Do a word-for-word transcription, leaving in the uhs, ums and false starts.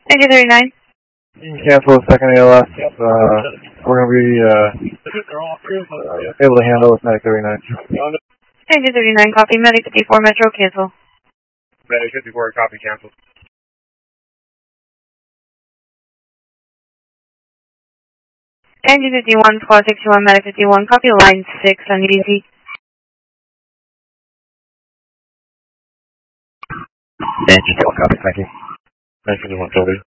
Engine thirty-nine. Cancel second A L S. Uh, we're going to be uh, uh, able to handle with Medic thirty-nine. Engine thirty-nine, copy. Medic fifty-four, Metro, cancel. Medic fifty-four, copy, cancel. Engine fifty-one, squad sixty-one, Medic fifty-one, copy. Line six on E D C. Engine fifty-one, copy. Thank you. Medic fifty-one, copy.